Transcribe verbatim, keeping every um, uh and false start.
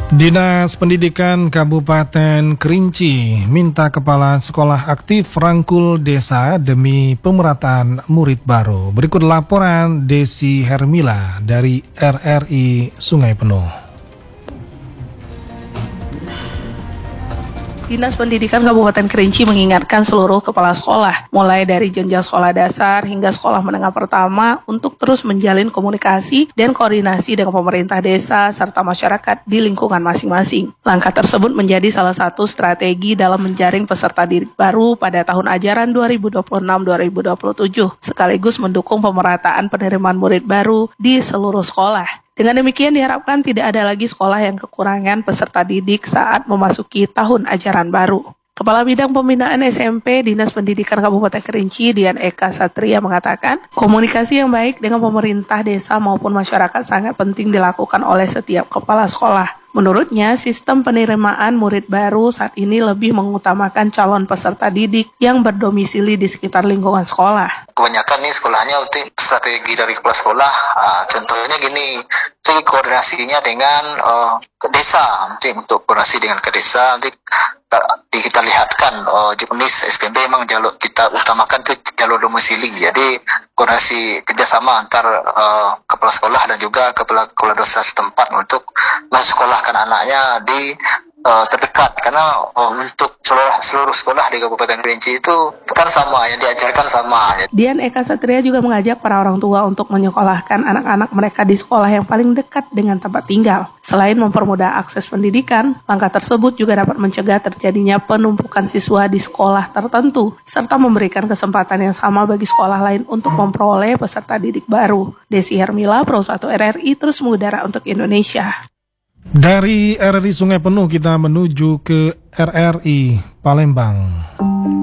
Dinas Pendidikan Kabupaten Kerinci minta kepala sekolah aktif rangkul desa demi pemerataan murid baru. Berikut laporan Desi Hermila dari R R I Sungai Penuh. Dinas Pendidikan Kabupaten Kerinci mengingatkan seluruh kepala sekolah, mulai dari jenjang sekolah dasar hingga sekolah menengah pertama, untuk terus menjalin komunikasi dan koordinasi dengan pemerintah desa serta masyarakat di lingkungan masing-masing. Langkah tersebut menjadi salah satu strategi dalam menjaring peserta didik baru pada tahun ajaran dua ribu dua puluh enam dua ribu dua puluh tujuh, sekaligus mendukung pemerataan penerimaan murid baru di seluruh sekolah. Dengan demikian diharapkan tidak ada lagi sekolah yang kekurangan peserta didik saat memasuki tahun ajaran baru. Kepala Bidang Pembinaan S M P Dinas Pendidikan Kabupaten Kerinci, Dian Eka Satria, mengatakan, komunikasi yang baik dengan pemerintah desa maupun masyarakat sangat penting dilakukan oleh setiap kepala sekolah. Menurutnya, sistem penerimaan murid baru saat ini lebih mengutamakan calon peserta didik yang berdomisili di sekitar lingkungan sekolah. Kebanyakan nih sekolahnya untuk strategi dari kepala sekolah, uh, contohnya gini, jadi koordinasinya dengan uh, ke desa, nanti untuk koordinasi dengan ke desa, nanti uh, kita lihatkan uh, jenis S P M B memang jalur kita utamakan tuh jalur domisili, jadi koordinasi kerjasama antar uh, kepala sekolah dan juga kepala kepala desa setempat untuk mensekolahkan anaknya di uh, terdekat, karena uh, untuk seluruh seluruh sekolah di Kabupaten Kerinci itu kan sama, yang diajarkan sama. Dian Eka Satria juga mengajak para orang tua untuk menyekolahkan anak-anak mereka di sekolah yang paling dekat dengan tempat tinggal. Selain mempermudah akses pendidikan, langkah tersebut juga dapat mencegah terjadinya penumpukan siswa di sekolah tertentu, serta memberikan kesempatan yang sama bagi sekolah lain untuk memperoleh peserta didik baru. Desi Hermila, Pro satu R R I, terus mengudara untuk Indonesia. Dari R R I Sungai Penuh kita menuju ke R R I Palembang.